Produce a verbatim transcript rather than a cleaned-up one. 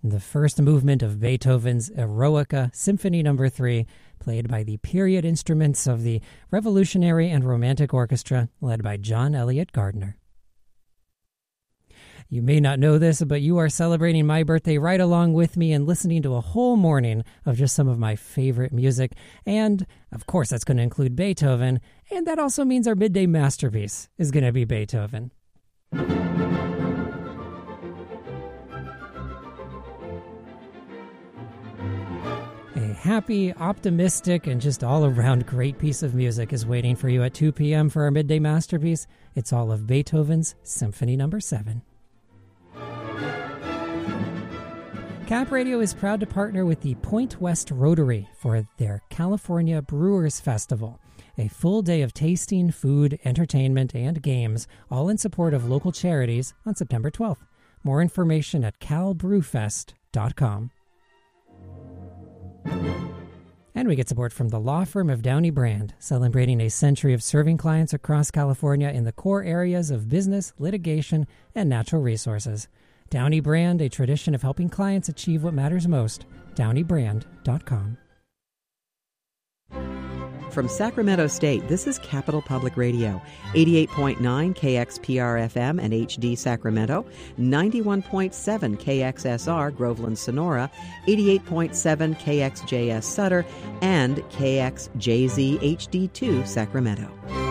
the first movement of Beethoven's Eroica Symphony Number three, played by the period instruments of the Revolutionary and Romantic Orchestra, led by John Elliott Gardner. You may not know this, but you are celebrating my birthday right along with me and listening to a whole morning of just some of my favorite music. And, of course, that's going to include Beethoven. And that also means our midday masterpiece is going to be Beethoven. A happy, optimistic, and just all-around great piece of music is waiting for you at two p.m. for our midday masterpiece. It's all of Beethoven's Symphony Number seven. Cap Radio is proud to partner with the Point West Rotary for their California Brewers Festival, a full day of tasting, food, entertainment, and games, all in support of local charities on September twelfth. More information at cal brew fest dot com. And we get support from the law firm of Downey Brand, celebrating a century of serving clients across California in the core areas of business, litigation, and natural resources. Downey Brand, a tradition of helping clients achieve what matters most. downey brand dot com. From Sacramento State, this is Capital Public Radio, eighty-eight point nine K X P R F M and H D Sacramento, ninety-one point seven K X S R Groveland Sonora, eighty-eight point seven K X J S Sutter, and K X J Z H D two Sacramento.